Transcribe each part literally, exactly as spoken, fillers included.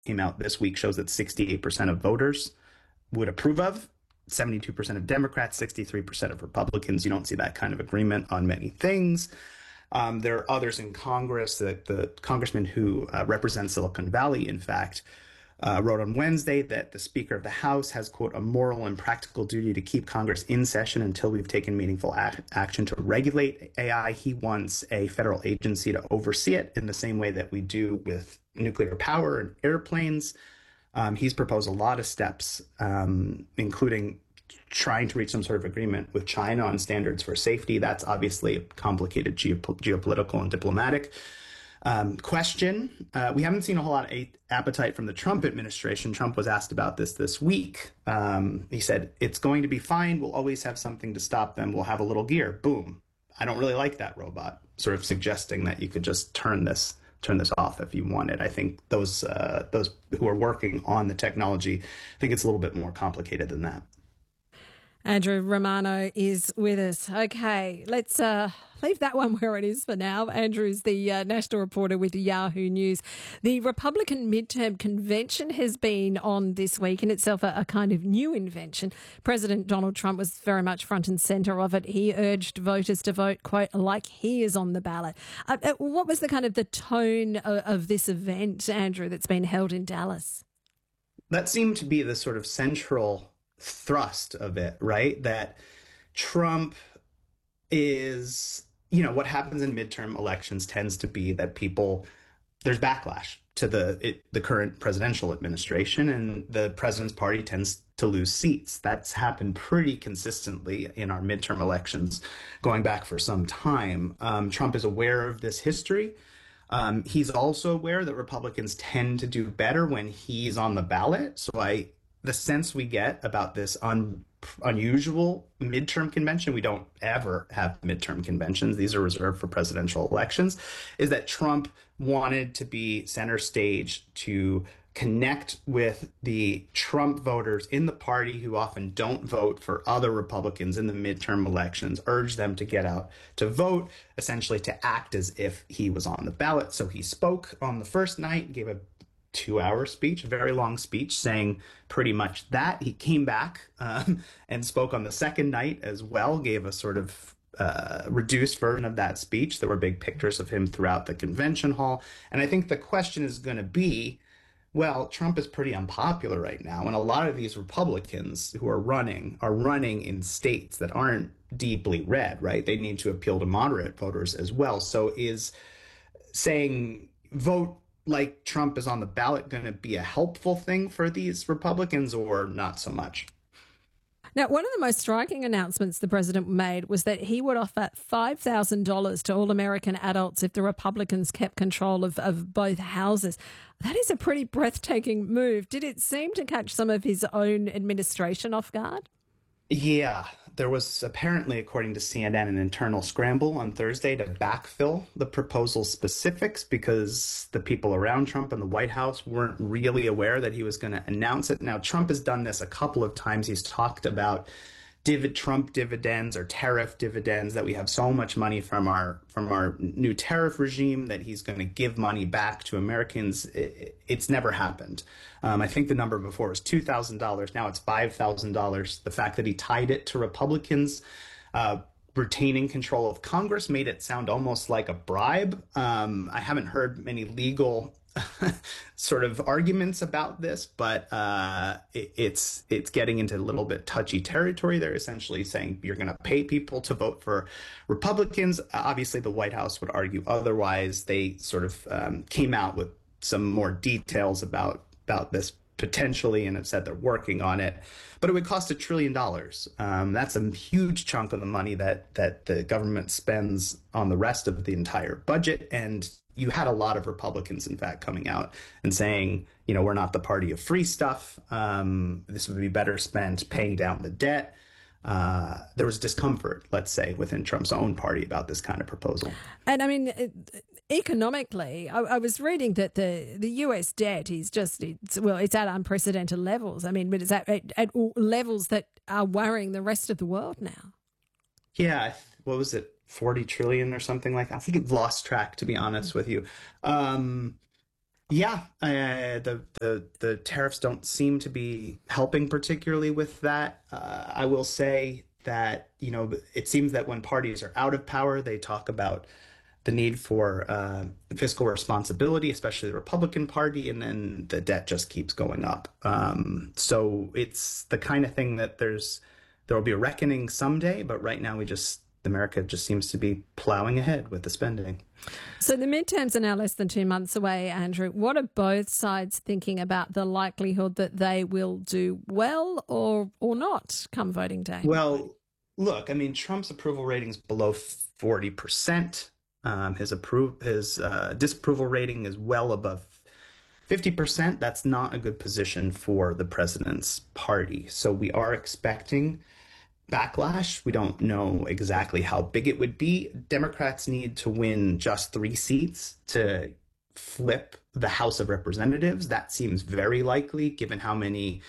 came out this week shows that sixty-eight percent of voters would approve of, seventy-two percent of Democrats, sixty-three percent of Republicans. You don't see that kind of agreement on many things. Um, there are others in Congress, that the congressman who uh, represents Silicon Valley, in fact, Uh, wrote on Wednesday that the Speaker of the House has, quote, a moral and practical duty to keep Congress in session until we've taken meaningful ac- action to regulate A I. He wants a federal agency to oversee it in the same way that we do with nuclear power and airplanes. Um, he's proposed a lot of steps, um, including trying to reach some sort of agreement with China on standards for safety. That's obviously a complicated geop- geopolitical and diplomatic Um, question. Uh, we haven't seen a whole lot of a- appetite from the Trump administration. Trump was asked about this this week. Um, he said, it's going to be fine. We'll always have something to stop them. We'll have a little gear. Boom. I don't really like that robot, sort of suggesting that you could just turn this turn this off if you wanted. I think those uh, those who are working on the technology think it's a little bit more complicated than that. Andrew Romano is with us. Okay, let's uh, leave that one where it is for now. Andrew's the uh, national reporter with Yahoo News. The Republican midterm convention has been on this week, in itself a, a kind of new invention. President Donald Trump was very much front and centre of it. He urged voters to vote, quote, like he is on the ballot. Uh, uh, what was the kind of the tone of, of this event, Andrew, that's been held in Dallas? That seemed to be the sort of central thrust of it, right? That Trump is, you know, what happens in midterm elections tends to be that people, there's backlash to the it, the current presidential administration, and the president's party tends to lose seats. That's happened pretty consistently in our midterm elections going back for some time. Um, Trump is aware of this history. Um, he's also aware that Republicans tend to do better when he's on the ballot. So I the sense we get about this un, unusual midterm convention, we don't ever have midterm conventions, these are reserved for presidential elections, is that Trump wanted to be center stage to connect with the Trump voters in the party who often don't vote for other Republicans in the midterm elections, urge them to get out to vote, essentially to act as if he was on the ballot. So he spoke on the first night, gave a two-hour speech, a very long speech, saying pretty much that. He came back um, and spoke on the second night as well, gave a sort of uh, reduced version of that speech. There were big pictures of him throughout the convention hall. And I think the question is going to be, well, Trump is pretty unpopular right now, and a lot of these Republicans who are running are running in states that aren't deeply red, right? They need to appeal to moderate voters as well. So is saying vote like Trump is on the ballot going to be a helpful thing for these Republicans, or not so much? Now, one of the most striking announcements the president made was that he would offer five thousand dollars to all American adults if the Republicans kept control of, of both houses. That is a pretty breathtaking move. Did it seem to catch some of his own administration off guard? Yeah, there was apparently, according to C N N, an internal scramble on Thursday to backfill the proposal's specifics because the people around Trump and the White House weren't really aware that he was going to announce it. Now, Trump has done this a couple of times. He's talked about div- Trump dividends or tariff dividends, that we have so much money from our from our new tariff regime that he's going to give money back to Americans. It, it's never happened. Um, I think the number before was two thousand dollars. Now it's five thousand dollars. The fact that he tied it to Republicans uh, retaining control of Congress made it sound almost like a bribe. Um, I haven't heard many legal sort of arguments about this, but uh, it, it's it's getting into a little bit touchy territory. They're essentially saying you're going to pay people to vote for Republicans. Obviously, the White House would argue otherwise. They sort of um, came out with some more details about about this potentially, and have said they're working on it. But it would cost a trillion dollars. Um, that's a huge chunk of the money that that the government spends on the rest of the entire budget. And you had a lot of Republicans, in fact, coming out and saying, you know, we're not the party of free stuff. Um, this would be better spent paying down the debt. Uh, there was discomfort, let's say, within Trump's own party about this kind of proposal. And I mean, it, economically, I, I was reading that the, the U S debt is just, it's, well, it's at unprecedented levels. I mean, but it's at, at, at levels that are worrying the rest of the world now. Yeah. What was it? forty trillion or something like that. I think it lost track, to be honest with you. Um, Yeah, uh, the the the tariffs don't seem to be helping particularly with that. Uh, I will say that, you know, it seems that when parties are out of power, they talk about the need for uh, fiscal responsibility, especially the Republican Party, and then the debt just keeps going up. Um, so it's the kind of thing that there's there will be a reckoning someday, but right now we just America just seems to be plowing ahead with the spending. So the midterms are now less than two months away, Andrew. What are both sides thinking about the likelihood that they will do well or or not come voting day? Well, look, I mean, Trump's approval rating's below forty percent. Um, his approve his uh, disapproval rating is well above fifty percent. That's not a good position for the president's party. So we are expecting backlash. We don't know exactly how big it would be. Democrats need to win just three seats to flip the House of Representatives. That seems very likely given how many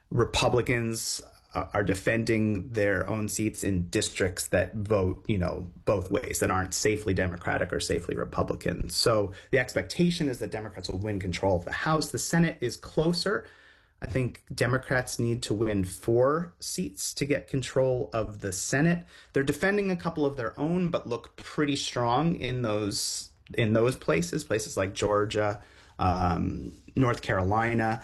Republicans uh, are defending their own seats in districts that vote, you know, both ways, that aren't safely Democratic or safely Republican. So the expectation is that Democrats will win control of the House. The Senate is closer. I think Democrats need to win four seats to get control of the Senate. They're defending a couple of their own, but look pretty strong in those in those places, places like Georgia, um, North Carolina.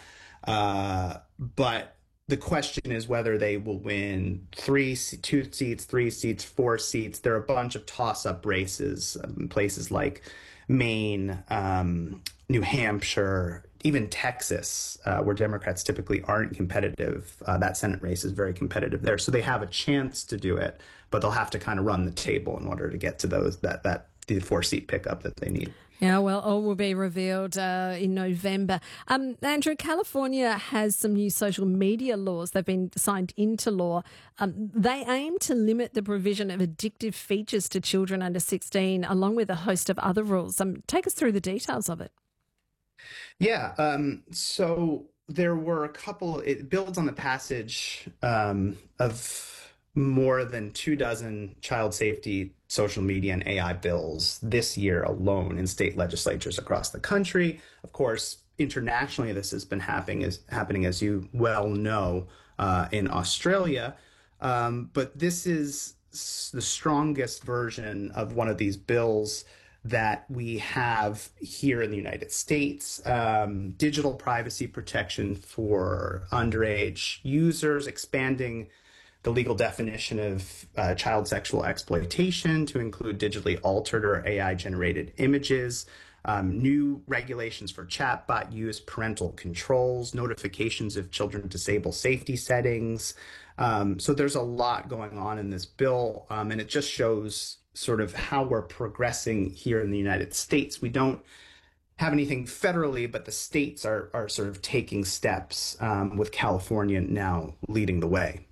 Uh, but the question is whether they will win three, two seats, three seats, four seats. There are a bunch of toss-up races in places like Maine, um, New Hampshire, even Texas, uh, where Democrats typically aren't competitive. Uh, that Senate race is very competitive there. So they have a chance to do it, but they'll have to kind of run the table in order to get to those that that the four seat pickup that they need. Yeah, well, all will be revealed uh, in November. Um, Andrew, California has some new social media laws. They've been signed into law. Um, they aim to limit the provision of addictive features to children under sixteen, along with a host of other rules. Um, take us through the details of it. Yeah, um, so there were a couple, it builds on the passage um, of more than two dozen child safety, social media, and A I bills this year alone in state legislatures across the country. Of course, internationally, this has been happening, is happening, as you well know, uh, in Australia. Um, but this is the strongest version of one of these bills that we have here in the United States. Um, digital privacy protection for underage users, expanding the legal definition of uh, child sexual exploitation to include digitally altered or A I generated images, um, new regulations for chatbot use, parental controls, notifications if children disable safety settings. Um, so there's a lot going on in this bill, um, and it just shows sort of how we're progressing here in the United States. We don't have anything federally, but the states are are sort of taking steps, um, with California now leading the way.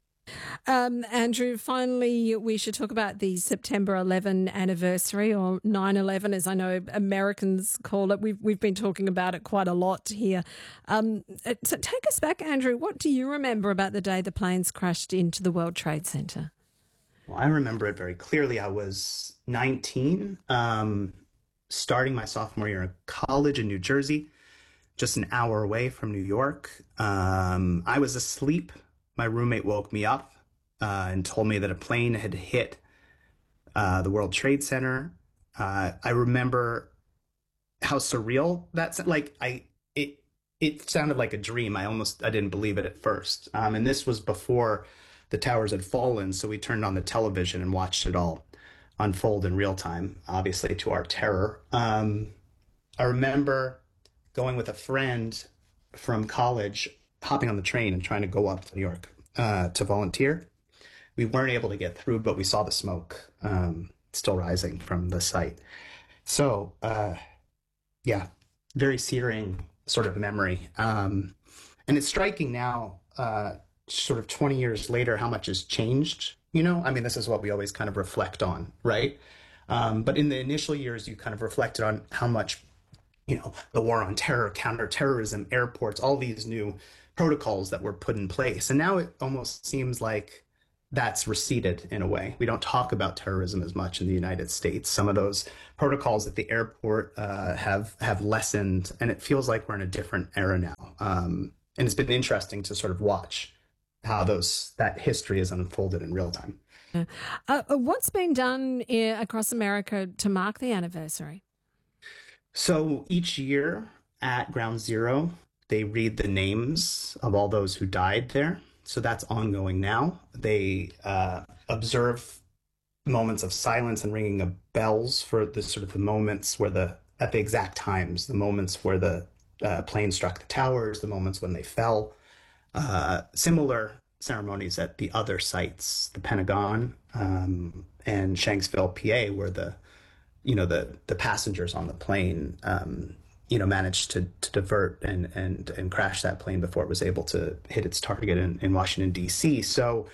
Um, Andrew, finally, we should talk about the September eleventh anniversary, or nine eleven, as I know Americans call it. We've, we've been talking about it quite a lot here. Um, so take us back, Andrew. What do you remember about the day the planes crashed into the World Trade Center? Well, I remember it very clearly. I was nineteen, um, starting my sophomore year of college in New Jersey, just an hour away from New York. Um, I was asleep. My roommate woke me up uh, and told me that a plane had hit uh, the World Trade Center. Uh, I remember how surreal that's like. I it it sounded like a dream. I almost I didn't believe it at first. Um, and this was before the towers had fallen, so we turned on the television and watched it all unfold in real time. Obviously, to our terror. Um, I remember going with a friend from college, hopping on the train and trying to go up to New York uh, to volunteer. We weren't able to get through, but we saw the smoke um, still rising from the site. So, uh, yeah, very searing sort of memory. Um, and it's striking now, uh, sort of twenty years later, how much has changed. You know, I mean, this is what we always kind of reflect on, right? Um, but in the initial years, you kind of reflected on how much, you know, the war on terror, counterterrorism, airports, all these new protocols that were put in place. And now it almost seems like that's receded in a way. We don't talk about terrorism as much in the United States. Some of those protocols at the airport uh, have have lessened, and it feels like we're in a different era now. Um, and it's been interesting to sort of watch how those that history is unfolded in real time. Yeah. Uh, what's been done in, across America to mark the anniversary? So each year at Ground Zero, they read the names of all those who died there. So that's ongoing now. They uh, observe moments of silence and ringing of bells for the sort of the moments where the, at the exact times, the moments where the uh, plane struck the towers, the moments when they fell. Uh, similar ceremonies at the other sites, the Pentagon um, and Shanksville, P A, where the, you know, the the passengers on the plane, um, you know, managed to, to divert and, and and crash that plane before it was able to hit its target in, in Washington, D C. So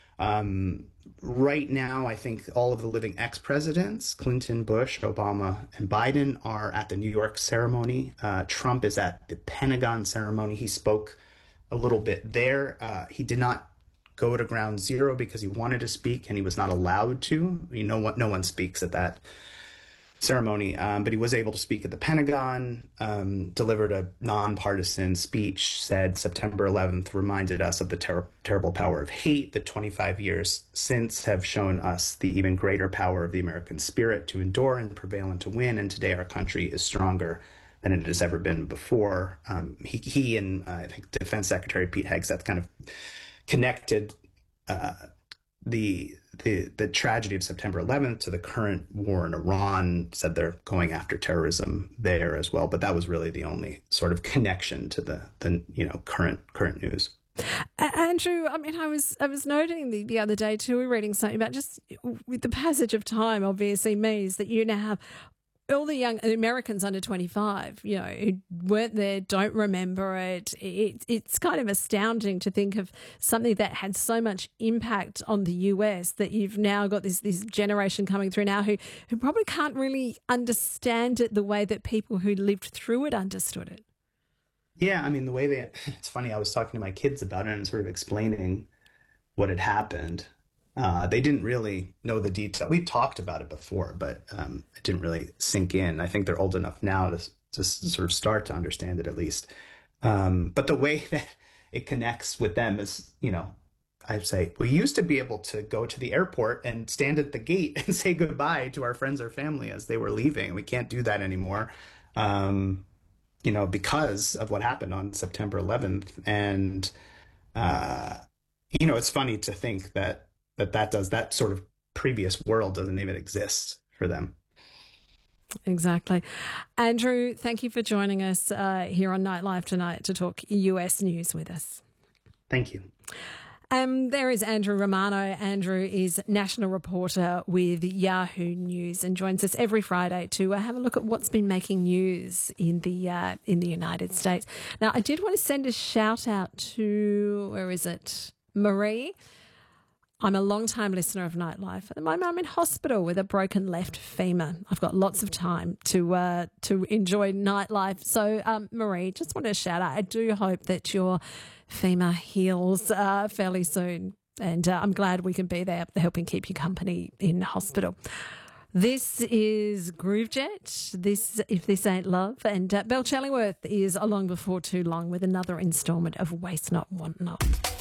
um, right now, I think all of the living ex-presidents, Clinton, Bush, Obama, and Biden, are at the New York ceremony. Uh, Trump is at the Pentagon ceremony. He spoke a little bit there. Uh, he did not go to Ground Zero because he wanted to speak and he was not allowed to. You know what? No one speaks at that ceremony, um, but he was able to speak at the Pentagon, um, delivered a nonpartisan speech, said September eleventh reminded us of the ter- terrible power of hate. The twenty-five years since have shown us the even greater power of the American spirit to endure and prevail and to win. And today our country is stronger than it has ever been before. Um, he, he and uh, I think Defense Secretary Pete Hegseth kind of connected uh, the the the tragedy of September eleventh to the current war in Iran, said they're going after terrorism there as well. But that was really the only sort of connection to the the you know current current news. Andrew, I mean, I was I was noting the, the other day too, we were reading something about just with the passage of time, obviously means that you now have all the young Americans under twenty-five, you know, who weren't there, don't remember it. it. It's kind of astounding to think of something that had so much impact on the U S that you've now got this this generation coming through now who, who probably can't really understand it the way that people who lived through it understood it. Yeah, I mean, the way they, it's funny, I was talking to my kids about it and sort of explaining what had happened. Uh, they didn't really know the detail. We talked about it before, but um, it didn't really sink in. I think they're old enough now to, to sort of start to understand it at least. Um, but the way that it connects with them is, you know, I'd say we used to be able to go to the airport and stand at the gate and say goodbye to our friends or family as they were leaving. We can't do that anymore, um, you know, because of what happened on September eleventh. And, uh, you know, it's funny to think that that that does that sort of previous world doesn't even exist for them. Exactly. Andrew, thank you for joining us uh, here on Nightlife tonight to talk U S news with us. Thank you. Um, there is Andrew Romano. Andrew is national reporter with Yahoo News and joins us every Friday to uh, have a look at what's been making news in the uh, in the United States. Now, I did want to send a shout out to, where is it, Marie. I'm a long-time listener of Nightlife. At the moment, I'm in hospital with a broken left femur. I've got lots of time to uh, to enjoy Nightlife. So, um, Marie, just want to shout out, I do hope that your femur heals uh, fairly soon. And uh, I'm glad we can be there helping keep you company in hospital. This is Groovejet. This, If This Ain't Love. And uh, Belle Chellingworth is along before too long with another instalment of Waste Not, Want Not.